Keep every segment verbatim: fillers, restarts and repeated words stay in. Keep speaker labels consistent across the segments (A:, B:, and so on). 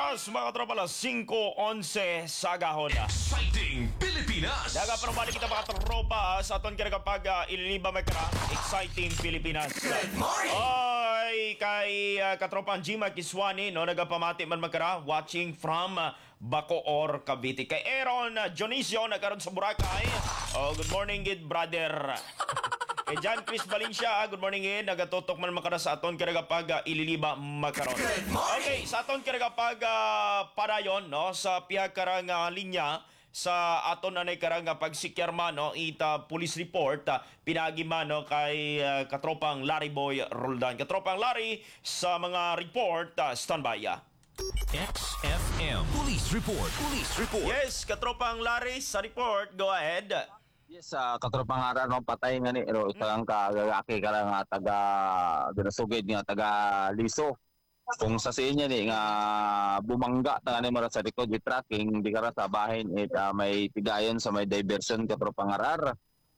A: oras, mga tropa, alas singko onse sa gahon na.
B: Exciting Pilipinas!
A: Daga pero balik kita mga tropa sa aton kaya kapag uh, ililiba may kara. Exciting Pilipinas.
B: Good morning!
A: Oy, kay uh, katropang Jima Kiswani, no, nagapamati man magkara, watching from uh, Bacoor, Cavite. Kay Aaron uh, Dionisio, nagkaroon sa Boracay. Oh, good morning, good brother. Kay John Chris Valencia, good morning eh. Nagatutok man makara sa aton kaya kapag uh, ililiba makaron. Okay, sa aton kaya kapag uh, padayon, no, sa pihak karang uh, linya, sa aton anay karang uh, pagsikyer man, no, ita police report, uh, pinagi man, no, kay uh, katropang Larry Boy Roldan. Katropang Larry, sa mga report, uh, standby. Uh.
B: X F M Police Report. Police Report.
A: Yes, katropang Larry, sa report, go ahead.
C: Yes, uh, katropang araw no patay nga ni pero isang kagaki ka lang nga taga dinasugid nga taga Liso. Kung sa sinya ni nga bumangga ta ni mara sa likod with tracking di kara sa bahin it uh, may tigayon sa may diversion katropang arar.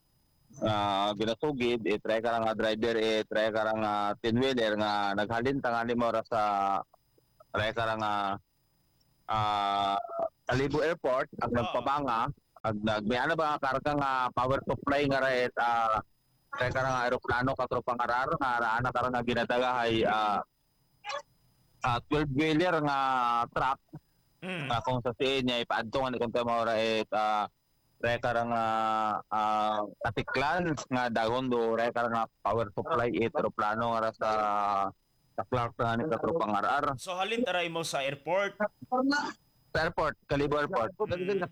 C: Uh, ginasugid it try ka lang nga driver it try ka lang nga tin wheeler nga naghalin ta nga ni mara sa try ka lang nga uh, Calibo Airport ang nagpabanga ag nagmayana ba nga karga nga power supply nga ret uh, teka nga aeroplano katropang arar nga ana karon nga ginadagahay uh, uh, twelve wheeler nga truck mm. nga kung sa siin niya ipaadto nga ni kung tama ora et uh, teka nga uh, katiklan nga dagon do teka nga power supply et aeroplano nga sa sa Clark nga ni katropang arar.
A: So halin taray mo sa airport.
C: Airport, Calibo Airport.
A: Mm.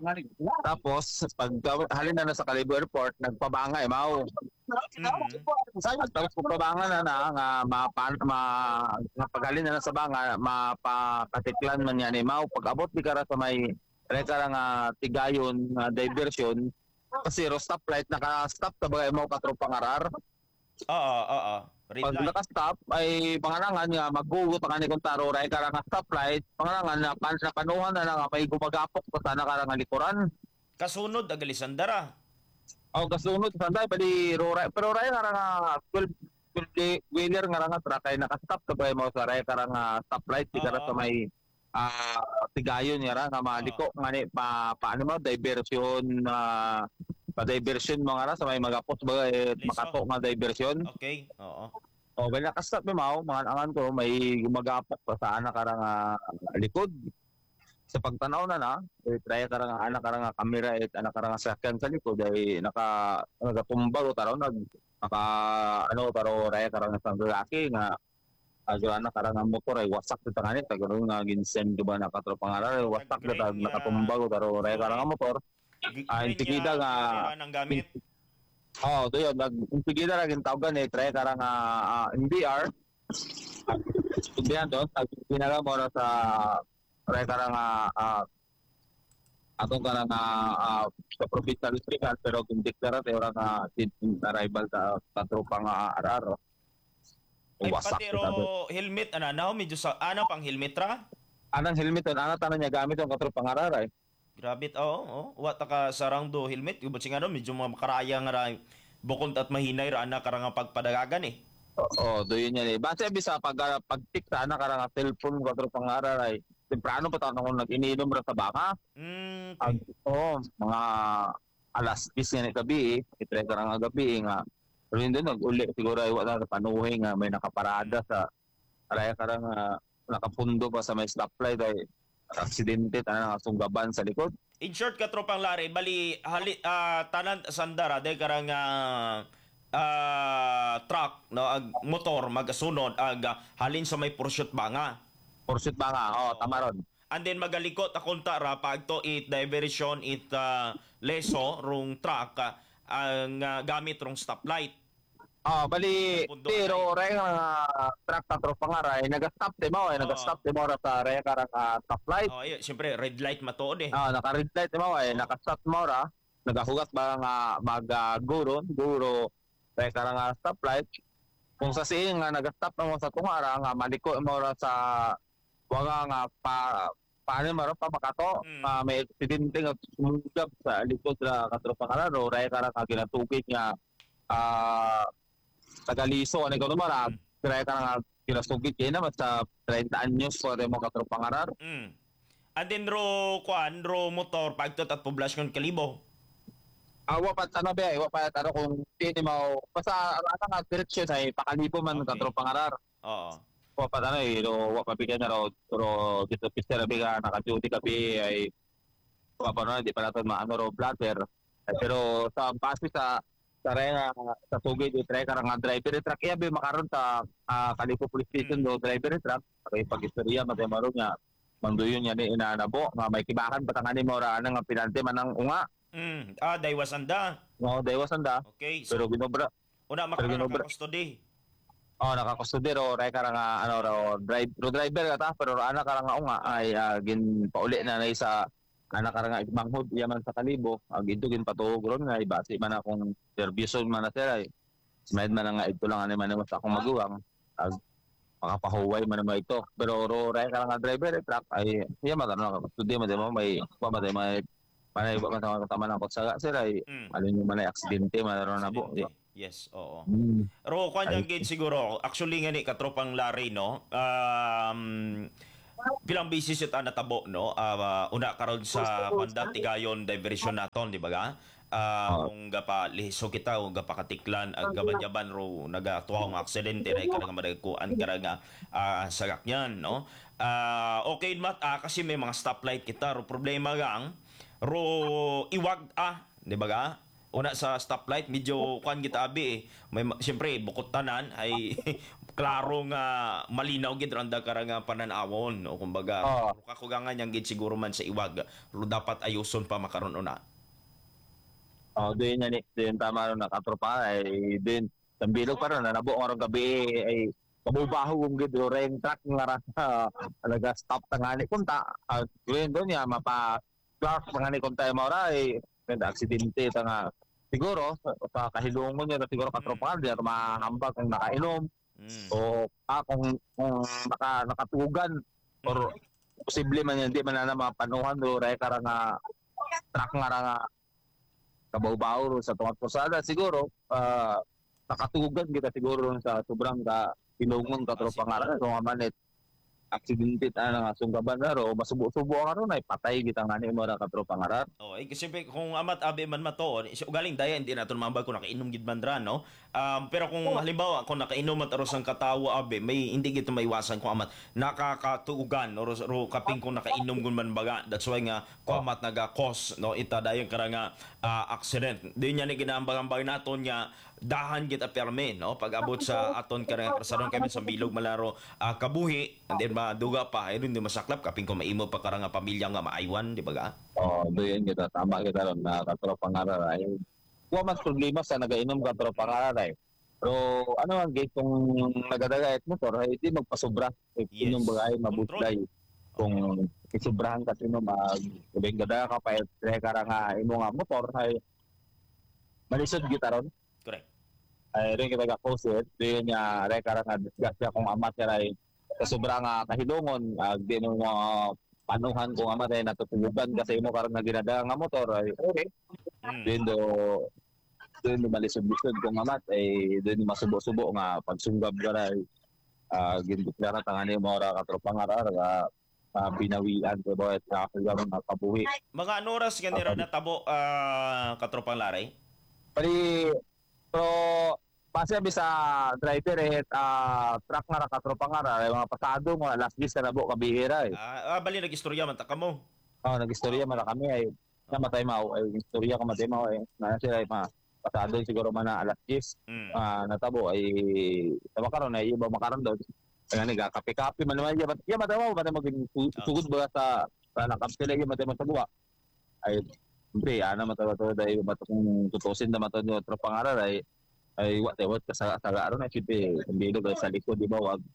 C: Tapos, pag halin na na sa Calibo Airport, nagpabanga eh, mau.
A: Mm.
C: Tapos pagpabanga na na, nga, mapan, ma, paghalin na na sa banga, mapakatiklan man yan eh, mau. Pag abot di kara sa may, reka nga tigayon, uh, diversion, kasi ro stoplight, naka-stop sa bagay mo katropang arar.
A: Oo, oo. Red
C: Pag
A: light.
C: naka-stop, ay pangalangan nga, maghugot ang anikong taro, ray ka nga stoplight, pangalangan na, pan, na panuhan na nga, may gumagapok pa sana ka nga likuran.
A: Kasunod, agalisandara.
C: O, kasunod, sanday, pwede, roray, pero ray nga nga, twelve wheeler nga nga, truck, ay naka-stop ka ba mo sa ray ka nga stoplight, di ka
A: Oo.
C: sa may, ah, tigayon nga nga, maliko, nga ni, pa, paano mo, diversion, ah, pa-diversion mga ra sa may magapos ba eh,
A: Liso.
C: makato nga diversion.
A: Okay, oo.
C: O, well, nakastop mo mo, mga angan ko, may gumagapok pa sa anak karang uh, likod. Sa pagtanaw na na, eh, try karang anak karang kamera at anak karang sakyan sa likod, ay naka, nagatumbag o taro, nag, naka, ano, taro, raya karang isang lalaki nga, agyo anak karang motor ay wasak sa tanganit, tagaroon nga ginsend ba nakatropang aral, wasak na
A: Nag-green,
C: nakatumbag o taro, raya karang motor. Ah,
A: Green
C: intigida
A: niya,
C: nga.
A: sira ng gamit.
C: Oo, oh, doon, nag-intigida lang yung tawagan eh, try karang uh, M B R. Intindihan doon, pinaga mo na sa try karang uh, atong karang uh, sa provincial hospital, pero kung diklara tayo orang uh, arrival sa katropang uh, arar.
A: Ay,
C: Wasak.
A: pati ro helmet, ano, ano, medyo sa, ano pang helmet ra?
C: Anang helmet doon, anang tanong niya gamit yung katropang arar eh.
A: Grabe, oo, oh, oh. Wata ka sarang do helmet. Yung batsi nga no, medyo mga makaraya nga ra, bukod at mahinay ra, na karang pagpadagagan eh.
C: Oo, doon yun yan eh. Basta bisa pag uh, pag-tick sana karang telephone katropang arar ay temprano pa tanong kung nag-ininom ra sa baka.
A: Mm,
C: Ag, oh, mga alas diyes nga ni gabi eh. Itre ka nga gabi eh, nga. Pero yun doon, nag-uli. Siguro ay wala na panuhi nga may nakaparada sa araya ka nga nakapundo pa sa may stoplight ay aksidente, tanan nga sunggaban sa likod.
A: in short, katropang Larry, bali, hali, ah, tanan sandara, dahil karang ah, ah, truck, no, ag, motor, magasunod, ag, ah, halin sa may pursuit ba nga.
C: Pursuit ba nga? Oo, oh, tama ron.
A: And then magalikot akong tara pag to it diversion it uh, leso rung truck uh, ang uh, gamit rung stoplight.
C: Oh, bali,
A: Pundo
C: pero ray nga truck na tropang aray, nag-stop di mo eh,
A: Oo.
C: nag-stop di mo ra sa ray karang uh, stoplight.
A: Oh, ayun, siyempre red light matuod eh.
C: Ah, naka-red light di mo eh, naka-stop mo ra, nagahugat ba nga mag-guro, guro, ray karang uh, stoplight. Kung sa siin nga nag-stop na mo sa tungara nga maliko mo ra sa waga nga pa paano mo ra pa makato,
A: Mm.
C: uh, may aksidente nga sumugab sa likod sa katropang araro, ray karang uh, ginatugig nga ah Tagaliso, ano ko naman, ah, try ka nga kinasugid kay naman sa thirty anyos ko mo katropang arar.
A: Mm. And then ro kuan ro motor pagtot at poblasyon kalibo.
C: Awa pa ano ba, iwa pa ano kung hindi mo basta ano nga direksyon ay pakalibo man
A: Okay.
C: katropang arar.
A: Oo.
C: Wa pa ano eh, ro wa pa bigyan na ro ro dito pista na biga naka-duty kapi ay wa pa no, di pa natin maano ro blatter. Eh, pero sa base sa sa renga sa tugid di try karang driver ni truck yabi makaron sa uh, Kalipo Police Station do driver ni truck kay pag-istorya matemaro niya manduyon niya ni inanabo nga may kibakan patangani mo ra nga pinante man ang unga
A: Mm. Ah, daywas anda.
C: no daywas anda
A: Okay. So,
C: pero ginobra
A: una
C: pero
A: makaroon
C: ginobra
A: ka custody.
C: oh nakakustudero ray karang ah, ano ro drive ro driver kata pero ana karang nga unga ay uh, gin pauli na na sa ana karang nga igmanghod yaman sa Kalibo ag ito gin patuog ron nga ibasi man akong serbisyon man na sir ay Smaid man nga ito lang ani man mas akong maguwang ag makapahuway man mo ito pero ro ray karang nga driver eh, truck ay iya man ano kustudi man mo may pa man may panay ba man sa mga tama ng kotsaga sir ay
A: Mm.
C: alin yung man ay aksidente man ron na po
A: Aksidente. Yes, oo.
C: Hmm.
A: Ro kwan
C: Ay.
A: yang gate siguro. Actually nga ni katropang Larry no. Um bilang bisis ito natabo no. Ah, una karon sa Panda Tigayon diversion naton di ba ga? Ah,
C: Oo.
A: kung gapa lihiso kita o gapa katiklan ag gabanyaban ro nagatuwa ang aksidente ray kada nga madagkuan kada nga ah, sagakyan no. Ah, okay mat ah, kasi may mga stoplight kita ro problema gang ro iwag ah di ba ga? Una sa stoplight medyo kuan kita abi eh. May ma- siyempre bukod tanan ay klaro nga malinaw gid randa karang pananawon o kumbaga
C: Oo.
A: uh. kakugangan yang gid siguro man sa iwag ro dapat ayuson pa makaron una.
C: Oh, din yan eh. Din tama ron nakatropa ay din tambilog pa ron nabo nga gabi ay kabubaho kung gid reng truck nga ra alaga stop tangani kunta uh, yun doon ya mapa Clark tangani kunta mo ra ay kanda aksidente ta nga siguro sa, sa kahilungon niya siguro katropa di mahambag kung nakainom
A: Mm.
C: o ah, kung, kung naka, nakatugan or posible man yan di man na mapanuhan do ray karang nga truck nga ra nga kabaw-baw ro sa tungat posada siguro ah, nakatugan kita siguro sa sobrang ka ilungon ka
A: Ah,
C: tropa
A: siguro.
C: nga ra so nga manit aksidente ta nga sunggaban na ro masubo-subo nga ro na patay kita nga ni mo ra ka tropa nga ra
A: Oh, ay kasi pe- kung amat abi man matoon, is- ugaling daya hindi naton mambag kung nakainom gid man ra no. Um, pero kung halimbawa kung nakainom at aros ang katawa abi, may hindi gid maiwasan kung amat nakakatuugan or ro kaping kung nakainom gun man baga. That's why nga kung amat naga-cause no ita dayon kara nga ah, accident. Di nya ni ginaambag-ambag naton nya dahan gid a perme no pag abot sa aton kara nga prasaron kami sa bilog malaro ah, kabuhi and then maduga pa ay hindi masaklap kaping kung maimo pa kara nga pamilya nga maaywan di ba ga?
C: oh doon kita tama kita ron na ka tropa nga ra ay wa mas problema sa nagainom ka tropa nga ra ay pero ano ang gate kung nagadaga et motor ay di magpasobra
A: Yes.
C: inom bagay mabutlay kung isubrahan ka sino mag ubing gada ka pa et kara nga imo nga motor ay malisod kita ron
A: Correct.
C: ay rin kita ka-post it din niya rin karang nga disgrasya kung amat niya rin sa sobrang nga kahilungon ag di mo nga panuhan kung amat ay natutuguban kasi mo karang nga ginada nga motor ay okay
A: Mm.
C: din do din do malisod-lisod kung amat ay din masubo-subo nga pagsunggab ka rin uh, ginduklara tangani mo ra katropa nga ra nga uh, binawian ko ba at nakakagawa nga kabuhi
A: Mga ano oras ganira natabo ah, katropang Laray?
C: Pari pero pasi abi sa driver eh uh, truck nga ra katropa nga ra ay mga pasado nga last days na nabo kabihira eh.
A: Ah, ah, bali nag-istorya man ta kamo.
C: Oh, nag-istorya man na kami ay namatay mao ay istorya ka matay mao ay na sila ay mga pasado siguro man na alas diyes
A: Mm.
C: ah, natabo ay tama karon ay iba makaron daw. Kaya nga kape-kape man naman ya ya matay mao matay maging sugod ba sa sa nakapila ya matay mo sa buwa. Ay Siyempre, ana matawa-tawa dahil matong tutusin na matong yung tropa nga ra ay ay what what sa sa aron ay siyempre hindi do sa likod di ba wag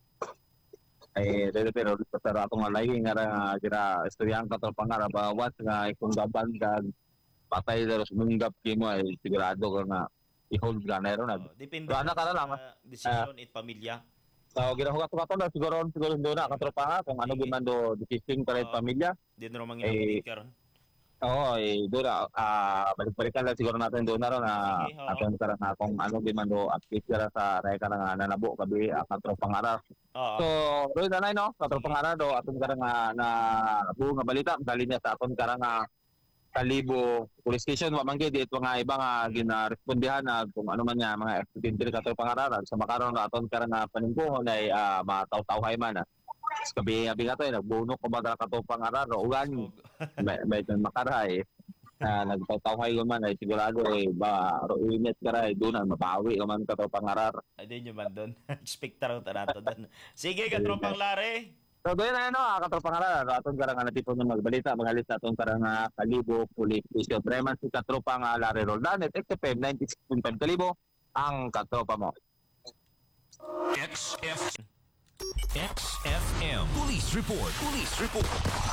C: ay pero pero sa rato nga lagi nga ra kira istoryahan ka tropa nga ra ba what nga ikong gaban kag patay daros munggap kimo ay sigurado ka nga i-hold ka na ron.
A: Oh, depende
C: So, anak ka na lang,
A: sa decision it pamilya.
C: So ginahugat ko kato siguro siguro do na ka tropa nga kung ano
A: Sige.
C: gyud man do decision para
A: Oo.
C: pamilya
A: Di na ro
C: Eh,
A: mangyayari karon.
C: Oo, eh, doon na, ah, balik-balikan lang siguro natin doon na ron na
A: Sige, oo.
C: aton karang na kung ano di man do update sila sa raya karang nga nanabo kabi ang katropang arar.
A: Oo.
C: So, doon na no, katropang
A: Sige.
C: arar do aton karang nga na buo nga balita dali niya sa aton karang nga Kalibo police station wa man gyud ito nga iba nga ginarespondihan na kung ano man nga mga aksidente katropang araran sa makaron na aton karang nga panimbuhon ay uh, mataw-tawhay man. Kabi-abi nga to, eh, nagbunok ko ba katopang arar o ugan.
A: Og-
C: May, may makaray na nagtataw-tawhay ko man ay sigurado eh ba ro init karay doon na mabawi ko man katopang arar.
A: Ay, di nyo man doon. Expectar ko nato doon. Sige, katropang Lare.
C: So doon na ano, ah, katropang arar aton karang nga natipon ng magbalita maghalit sa aton karang nga Kalibo Police Station. Breman si katropang uh, Larry Roldan at X F M ninety-six point five Kalibo ang katropa mo.
B: X F X F M Police Report. Police Report.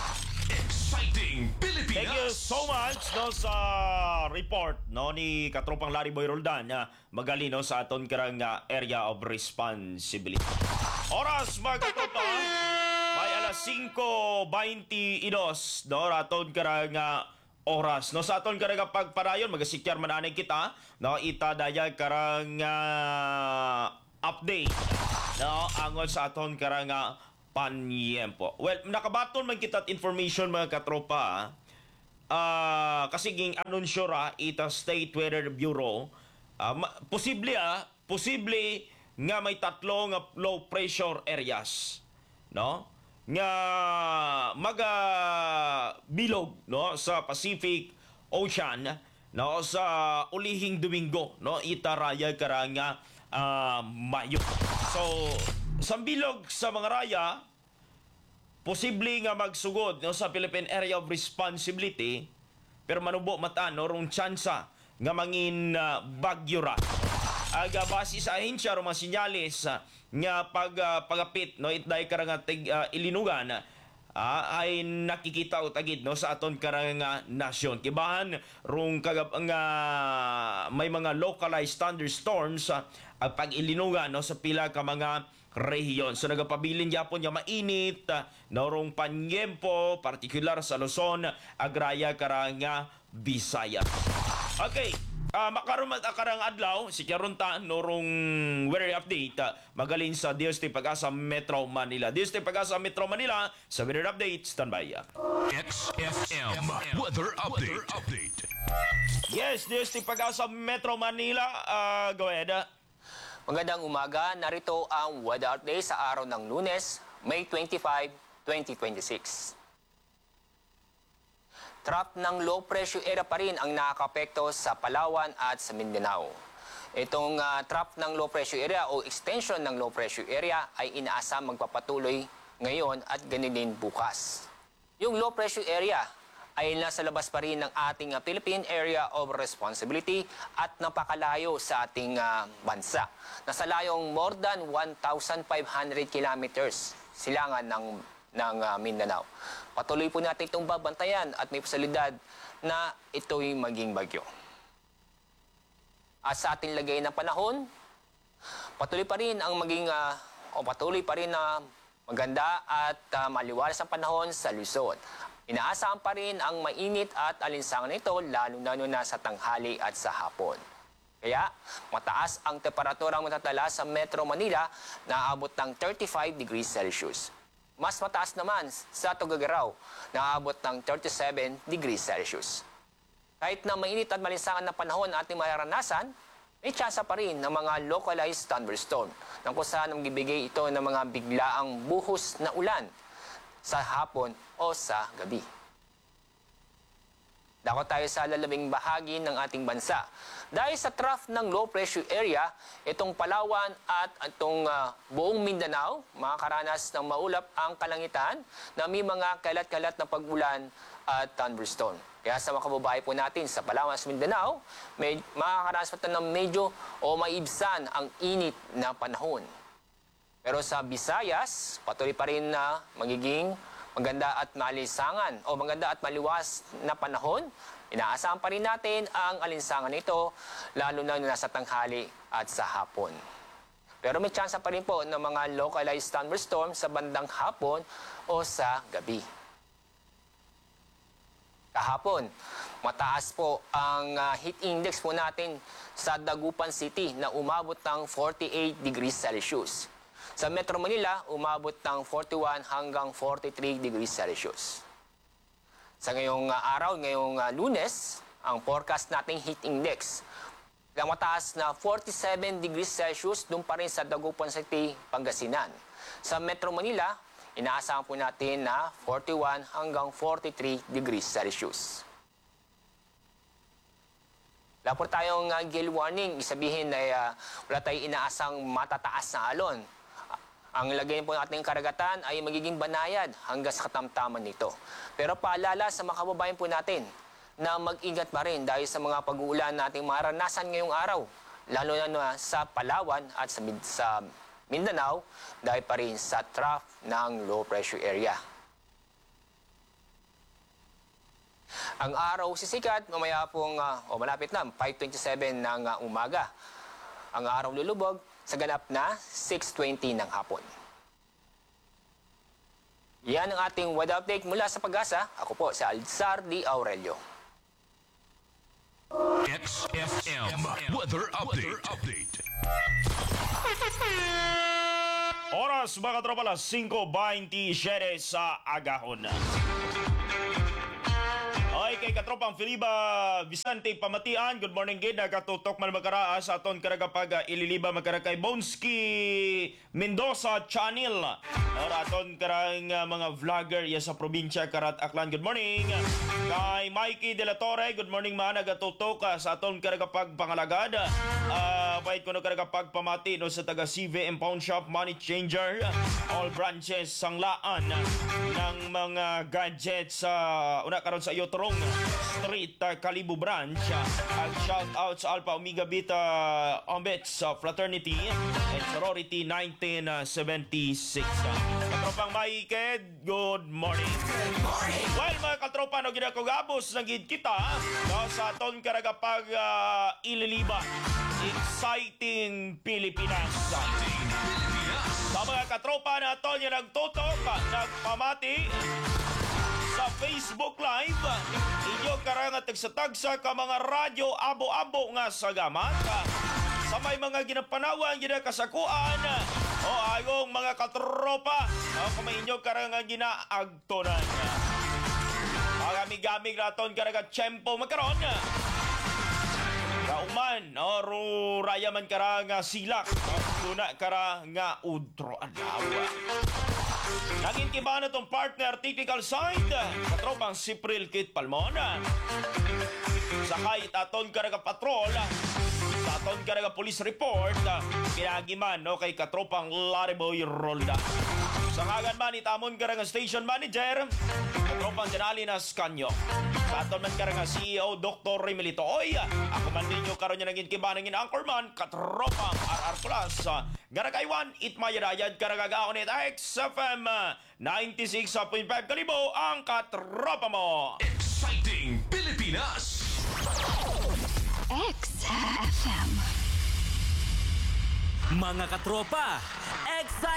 B: Exciting Pilipinas.
A: Thank you so much no sa report no ni katropang Larry Boy Roldan na magali no sa aton karang nga area of responsibility. Oras mga katropa, may alas cinco twenty-two no aton karang nga oras no sa aton karang nga pagpadayon magasikyar mananay kita no ita daya karang nga update no angon sa aton karang nga panyempo. Well, nakabaton man kita information mga katropa. Ah, kasi ging anunsyo ra ita State Weather Bureau. Ah, ma- posible ah, posible nga may tatlo nga low pressure areas, no? Nga maga bilog no sa Pacific Ocean no sa ulihing Domingo no itaraya karanga uh, Mayo. So sa bilog sa mga raya, posible nga magsugod no, sa Philippine Area of Responsibility, pero manubo mata no, rong tsansa nga mangin uh, bagyo ra. Aga base sa ahensya ro mga sinyalis uh, nga pag uh, pagapit no itday karang tig uh, ilinugan uh, ay nakikita o tagid no sa aton karang nga nasyon. Kibahan rong kagab nga may mga localized thunderstorms uh, ang pag-ilinugan no sa pila ka mga rehiyon. So nagapabilin yapon nga mainit uh, narong Panyempo, partikular sa Luzon, Agraya, Karanga, Visayas. Okay, uh, makaroon karang adlaw, si Karunta, norong weather update, uh, magaling sa D S T Pag-asa Metro Manila. D S T Pag-asa Metro Manila, sa weather update, standby.
B: X F M Weather Update.
A: Yes, D S T Pag-asa Metro Manila, uh, go ahead. Uh.
D: Magandang umaga, narito ang weather update sa araw ng Lunes, May twenty-fifth, twenty twenty-six. Trap ng low pressure area pa rin ang nakakapekto sa Palawan at sa Mindanao. Itong uh, trap ng low pressure area o extension ng low pressure area ay inaasam magpapatuloy ngayon at ganun din bukas. Yung low pressure area ay nasa labas pa rin ng ating uh, Philippine Area of Responsibility at napakalayo sa ating uh, bansa. Nasa layong more than one thousand five hundred kilometers silangan ng, ng uh, Mindanao. Patuloy po natin itong babantayan at may posibilidad na ito'y maging bagyo. At sa ating lagay ng panahon, patuloy pa rin ang maging uh, o patuloy pa rin na maganda at uh, maliwalas ang panahon sa Luzon. Inaasahan pa rin ang mainit at alinsangan nito lalo na na sa tanghali at sa hapon. Kaya mataas ang temperaturang matatala sa Metro Manila na aabot ng thirty-five degrees Celsius. Mas mataas naman sa Tuguegarao na aabot ng thirty-seven degrees Celsius. Kahit na mainit at malinsangan na panahon ating mararanasan, may tsansa pa rin ng mga localized thunderstorm na kung saan magbibigay ito ng mga biglaang buhos na ulan sa hapon o sa gabi. Dako tayo sa lalabing bahagi ng ating bansa. Dahil sa trough ng low pressure area, itong Palawan at itong uh, buong Mindanao, makakaranas ng maulap ang kalangitan na may mga kalat-kalat na pag-ulan at thunderstorm. Kaya sa mga kababae po natin sa Palawan at Mindanao, may makakaranas pa ng medyo o maibsan ang init na panahon. Pero sa Visayas, patuloy pa rin na magiging maganda at malisangan o maganda at maliwas na panahon. Inaasahan pa rin natin ang alinsangan nito, lalo na nasa tanghali at sa hapon. Pero may tsansa pa rin po ng mga localized thunderstorm sa bandang hapon o sa gabi. kahapon. Mataas po ang ah, heat index po natin sa Dagupan City na umabot ng forty-eight degrees Celsius. Sa Metro Manila, umabot ng forty-one hanggang forty-three degrees Celsius. Sa ngayong ah, araw, ngayong ah, Lunes, ang forecast nating heat index lang mataas na forty-seven degrees Celsius doon pa rin sa Dagupan City, Pangasinan. Sa Metro Manila, inaasahan po natin na forty-one hanggang forty-three degrees Celsius. Wala po tayong uh, gale warning, isabihin na uh, wala tayong inaasang matataas na alon. Ang lagay po natin karagatan ay magiging banayad hanggang sa katamtaman nito. Pero paalala sa mga kababayan po natin na mag-ingat pa rin dahil sa mga pag-uulan nating maranasan ngayong araw. Lalo na sa Palawan at sa, sa Mindanao dahil pa rin sa trough ng low pressure area. Ang araw sisikat mamaya pong, uh, o malapit na, five twenty-seven ng uh, umaga. Ang araw lulubog sa ganap na six twenty ng hapon. Yan ang ating weather update mula sa Pag-asa. Ako po si Alzar D. Aurelio.
B: X F M Weather Update.
A: Oras mga tropa, alas cinco twenty-seven sa agahon. Ay, kay katropang Filiba Vicente Pamatian, good morning gid, nagatutok man magkaraa sa aton karagapag uh, ililiba magkara kay Bonski Mendoza Channel. Or aton karang uh, mga vlogger ya sa probinsya Karat Aklan, good morning. Kay Mikey De La Torre, good morning man, nagatutok uh, sa aton karagapag pangalagad. Uh, Pahit ko no karagapag pamati no sa taga C V M Pawn Shop Money Changer, all branches sanglaan ng mga gadgets sa uh, una karon sa iyo Street uh, Kalibo Branch. Ang uh, shout out sa Alpha Omega Beta Ombets uh, Fraternity and Sorority nineteen seventy-six. Katropang Maiked, good morning. Good morning. Well, mga katropa, no ginakugabos ng gid kita no, sa aton karagapag uh, ililiba. Exciting Pilipinas. Sa mga katropa na aton yung nagtutok, nagpamati sa Facebook Live, inyo karang tagsatagsa ka mga radyo abo-abo nga sa gamat. Sa may mga ginapanawan, ginakasakuan, o ayong mga katropa, o kung may inyo karang ginaagtonan. Magamig-gamig naton karang tiyempo magkaroon. Kauman, o ruraya man karang silak, o tuna karang udro alawa. Naging kiba na itong partner technical side, katropang si Pril Kit Palmona. Sakay taton ka naga patrol, taton ka naga police report, pinagiman no, kay katropang Lariboy Rolda. Sa kagan man, itamon ka naga station manager, katropang Janalinas Canyo. Taton man ka naga C E O, Doctor Remelito Oy. Ako man ninyo karon niya naging kiba naging anchorman, katropang R R Plus. Garagaywan, itmayarayad karagagaon it X F M ninety-six point five Kalibo, ang katropa mo.
B: Exciting Pilipinas.
E: X F M.
F: Mga katropa, excited!